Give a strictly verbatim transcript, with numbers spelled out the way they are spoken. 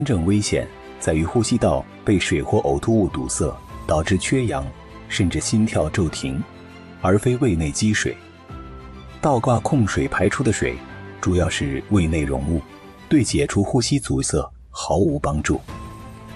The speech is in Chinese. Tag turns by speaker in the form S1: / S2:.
S1: 真正危险在于呼吸道被水或呕吐物堵塞，导致缺氧，甚至心跳骤停，而非胃内积水。倒挂控水排出的水主要是胃内溶物，对解除呼吸阻塞毫无帮助。